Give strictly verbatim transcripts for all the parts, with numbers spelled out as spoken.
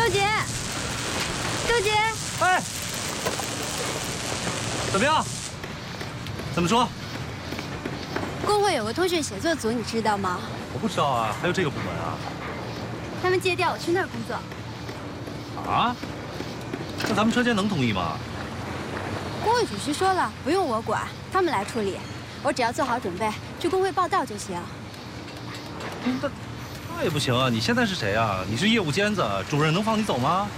周杰，周杰， 哎，怎么样？怎么说？ 工会有个通讯写作组，你知道吗？ 我不知道啊，还有这个部门啊？ 他们借调我去那儿工作。 啊？那咱们车间能同意吗？ 工会主席说了，不用我管，他们来处理，我只要做好准备，去工会报道就行。 那那也不行啊！你现在是谁啊？你是业务尖子，主任能放你走吗？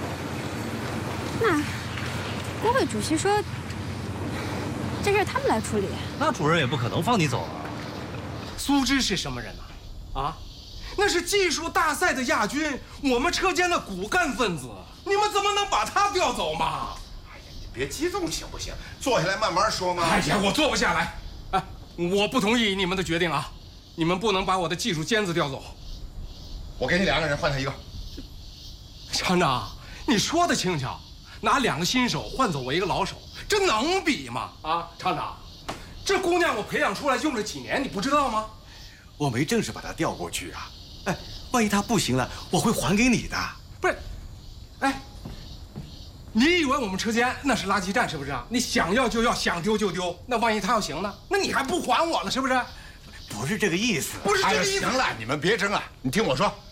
那工会主席说，这事他们来处理。 那主任也不可能放你走啊。 苏芝是什么人呢？啊，那是技术大赛的亚军，我们车间的骨干分子，你们怎么能把他调走嘛？ 哎呀，你别激动行不行？坐下来慢慢说嘛。 哎呀，我坐不下来。哎，我不同意你们的决定啊！你们不能把我的技术尖子调走。 我给你两个人换他一个。 厂长，你说的轻巧，拿两个新手换走我一个老手，这能比吗？啊，厂长，这姑娘我培养出来用了几年，你不知道吗？ 我没正式把她调过去啊。哎，万一她不行了，我会还给你的。 不是，哎，你以为我们车间那是垃圾站是不是啊？你想要就要，想丢就丢。那万一她要行呢？那你还不还我了是不是？ 不是这个意思。 不是这个意思。 行了，你们别争了，你听我说。